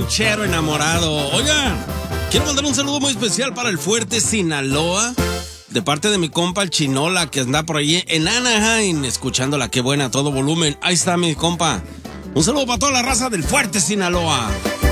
ranchero enamorado. Oigan, quiero mandar un saludo muy especial para el Fuerte Sinaloa, de parte de mi compa el Chinola, que anda por ahí en Anaheim, escuchándola, qué buena, a todo volumen. Ahí está mi compa. Un saludo para toda la raza del Fuerte Sinaloa.